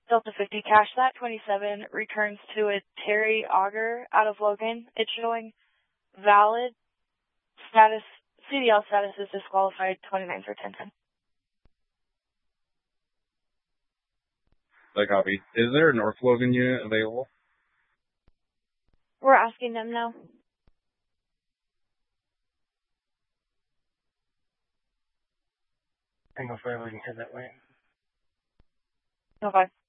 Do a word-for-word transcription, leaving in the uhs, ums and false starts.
Delta fifty, cash that twenty-seven returns to a Terry Auger out of Logan. It's showing valid status, C D L status is disqualified, twenty-nine for ten ten. I copy. Is there a North Logan unit available? We're asking them now. Tango five, we can head that way. Okay.